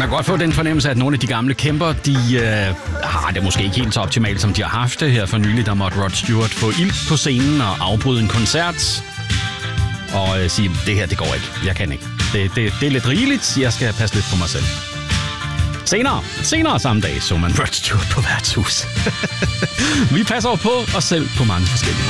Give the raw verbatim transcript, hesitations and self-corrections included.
man godt få den fornemmelse, at nogle af de gamle kæmper, de øh, har det måske ikke helt så optimalt, som de har haft det her for nylig. Der måtte Rod Stewart få ild på scenen og afbryde en koncert. Og øh, sige, det her, det går ikke. Jeg kan ikke. Det, det, det er lidt rigeligt. Jeg skal passe lidt på mig selv. Senere, senere samme dag, så man Rod Stewart på værtshus. Vi passer over på os selv på mange forskellige